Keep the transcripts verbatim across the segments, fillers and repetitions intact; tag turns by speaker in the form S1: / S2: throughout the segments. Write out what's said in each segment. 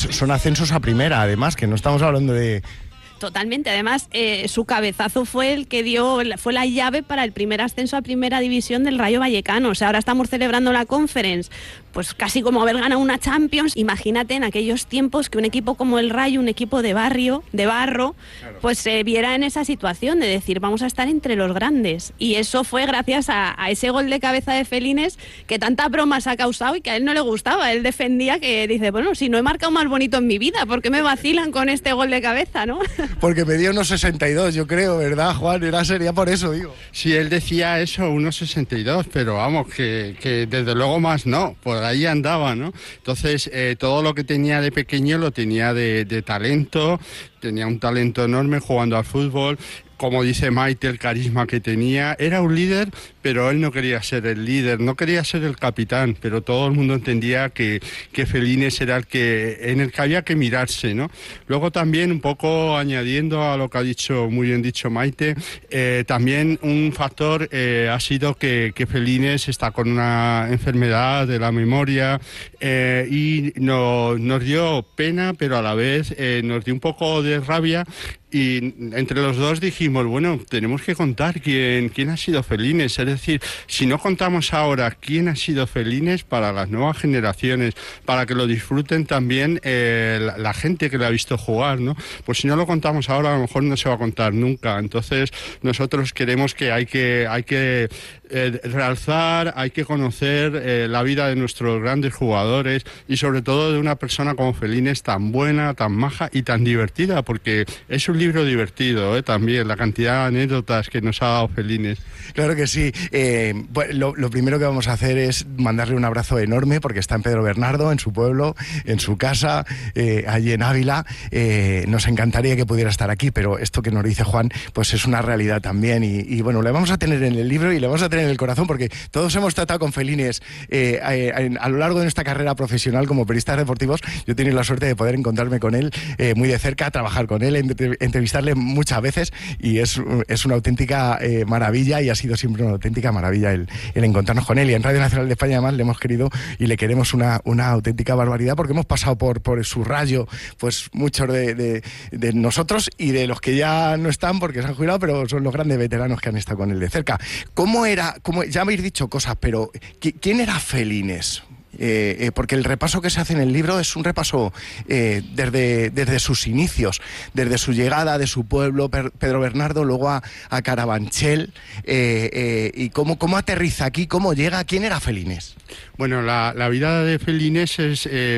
S1: son ascensos a primera, además, que no estamos hablando de...
S2: Totalmente, además eh, su cabezazo fue el que dio, fue la llave para el primer ascenso a primera división del Rayo Vallecano. O sea, ahora estamos celebrando la Conference, pues casi como haber ganado una Champions. Imagínate en aquellos tiempos que un equipo como el Rayo, un equipo de barrio, de barro, claro, pues se eh, viera en esa situación de decir, vamos a estar entre los grandes. Y eso fue gracias a, a ese gol de cabeza de Felines que tanta broma se ha causado y que a él no le gustaba. Él defendía que dice, bueno, si no he marcado más bonito en mi vida, ¿por qué me vacilan con este gol de cabeza, no?
S1: Porque medía unos sesenta y dos, yo creo, ¿verdad, Juan? Era sería por eso, digo.
S3: Sí, él decía eso, unos sesenta y dos, pero vamos, que, que desde luego más no, por ahí andaba, ¿no? Entonces, eh, todo lo que tenía de pequeño lo tenía de, de talento, tenía un talento enorme jugando al fútbol. Como dice Maite, el carisma que tenía, era un líder, pero él no quería ser el líder, no quería ser el capitán, pero todo el mundo entendía que, que Felines era el que, en el que había que mirarse, ¿no? Luego también, un poco añadiendo a lo que ha dicho, muy bien dicho Maite, eh, también un factor eh, ha sido que, que Felines está con una enfermedad de la memoria eh, y no, nos dio pena, pero a la vez eh, nos dio un poco de rabia. Y entre los dos dijimos, bueno, tenemos que contar quién, quién ha sido Felines. Es decir, si no contamos ahora quién ha sido Felines para las nuevas generaciones, para que lo disfruten también eh, la, la gente que le ha visto jugar, ¿no? Pues si no lo contamos ahora, a lo mejor no se va a contar nunca. Entonces, nosotros queremos que hay que, hay que eh, realzar, hay que conocer eh, la vida de nuestros grandes jugadores y sobre todo de una persona como Felines tan buena, tan maja y tan divertida, porque es un libro divertido, ¿eh? También la cantidad de anécdotas que nos ha dado Felines.
S1: Claro que sí. Eh, pues lo, lo primero que vamos a hacer es mandarle un abrazo enorme porque está en Pedro Bernardo, en su pueblo, en su casa, eh, allí en Ávila. Eh, nos encantaría que pudiera estar aquí, pero esto que nos dice Juan, pues es una realidad también. Y, y bueno, le vamos a tener en el libro y le vamos a tener en el corazón porque todos hemos tratado con Felines eh, eh, a lo largo de nuestra carrera profesional como periodistas deportivos. Yo he tenido la suerte de poder encontrarme con él eh, muy de cerca, trabajar con él, entre, entrevistarle muchas veces y es, es una auténtica eh, maravilla y ha sido siempre una auténtica maravilla el, el encontrarnos con él. Y en Radio Nacional de España además le hemos querido y le queremos una, una auténtica barbaridad porque hemos pasado por, por su rayo, pues muchos de, de, de nosotros y de los que ya no están porque se han jubilado, pero son los grandes veteranos que han estado con él de cerca. ¿Cómo era? Cómo, ya habéis dicho cosas, pero ¿quién era Felines? Eh, eh, porque el repaso que se hace en el libro es un repaso eh, desde, desde sus inicios, desde su llegada de su pueblo, per, Pedro Bernardo, luego a, a Carabanchel, eh, eh, y cómo, cómo aterriza aquí, cómo llega, ¿quién era Felines?
S3: Bueno, la, la vida de Felines es, eh,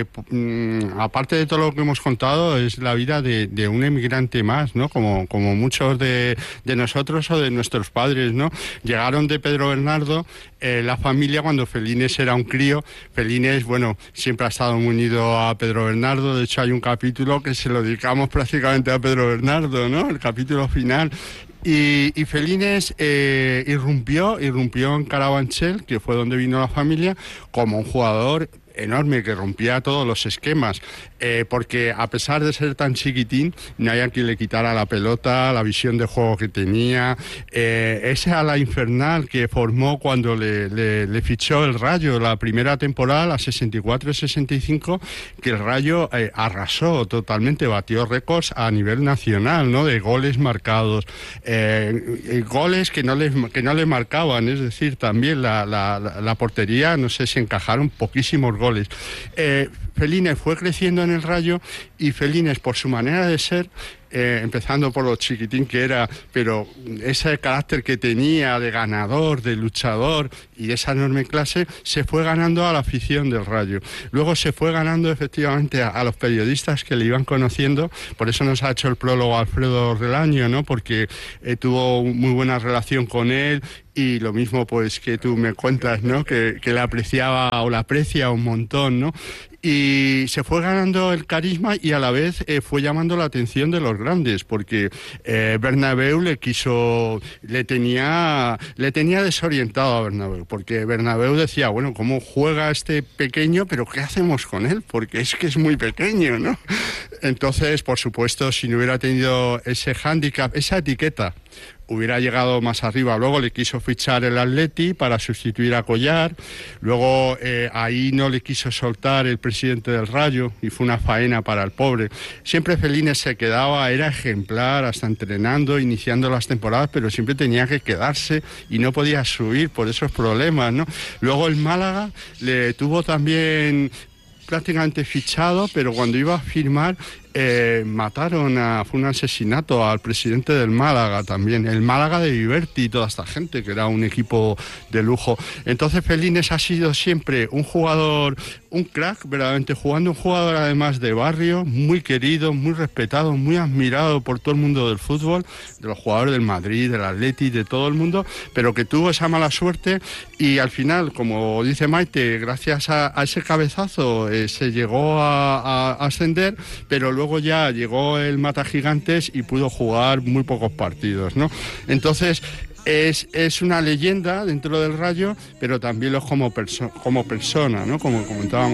S3: aparte de todo lo que hemos contado, es la vida de, de un emigrante más, ¿no? Como, como muchos de, de nosotros o de nuestros padres, ¿no? Llegaron de Pedro Bernardo, eh, la familia cuando Felines era un crío. Felines, bueno, siempre ha estado muy unido a Pedro Bernardo. De hecho, hay un capítulo que se lo dedicamos prácticamente a Pedro Bernardo, ¿no? El capítulo final. Y, y Felines eh, irrumpió, irrumpió en Carabanchel, que fue donde vino la familia, como un jugador enorme que rompía todos los esquemas, eh, porque a pesar de ser tan chiquitín, no había quien le quitara la pelota, la visión de juego que tenía, eh, esa ala infernal que formó cuando le, le, le fichó el Rayo la primera temporada, la sesenta y cuatro sesenta y cinco, que el Rayo eh, arrasó totalmente, batió récords a nivel nacional, ¿no? De goles marcados, eh, goles que no le que no le marcaban, es decir, también la, la, la portería, no sé si encajaron poquísimos goles. Goles. Eh, Felines fue creciendo en el Rayo y Felines, por su manera de ser, eh, empezando por lo chiquitín que era, pero ese carácter que tenía de ganador, de luchador y esa enorme clase, se fue ganando a la afición del Rayo. Luego se fue ganando efectivamente a, a los periodistas que le iban conociendo, por eso nos ha hecho el prólogo Alfredo Relaño, ¿no? Porque eh, tuvo muy buena relación con él. Y lo mismo pues que tú me cuentas, ¿no? Que, que la apreciaba o la aprecia un montón, ¿no? Y se fue ganando el carisma y a la vez eh, fue llamando la atención de los grandes, porque eh, Bernabéu le quiso, le tenía, le tenía desorientado a Bernabéu, porque Bernabéu decía, bueno, ¿cómo juega este pequeño? Pero ¿qué hacemos con él? Porque es que es muy pequeño, ¿no? Entonces, por supuesto, si no hubiera tenido ese hándicap, esa etiqueta, hubiera llegado más arriba. Luego le quiso fichar el Atleti para sustituir a Collar. Luego eh, ahí no le quiso soltar el presidente presidente del Rayo y fue una faena para el pobre. Siempre Felines se quedaba, era ejemplar, hasta entrenando, iniciando las temporadas, pero siempre tenía que quedarse y no podía subir por esos problemas, ¿no? Luego el Málaga le tuvo también prácticamente fichado, pero cuando iba a firmar eh, mataron, a, fue un asesinato al presidente del Málaga también, el Málaga de Viverti y toda esta gente, que era un equipo de lujo. Entonces Felines ha sido siempre un jugador, un crack, verdaderamente jugando, un jugador además de barrio, muy querido, muy respetado, muy admirado por todo el mundo del fútbol, de los jugadores del Madrid, del Atleti, de todo el mundo, pero que tuvo esa mala suerte y al final, como dice Maite, gracias a, a ese cabezazo eh, se llegó a, a ascender, pero luego ya llegó el Mata Gigantes y pudo jugar muy pocos partidos, ¿no? Entonces es, es una leyenda dentro del Rayo, pero también lo es como, perso como persona, ¿no? Como comentábamos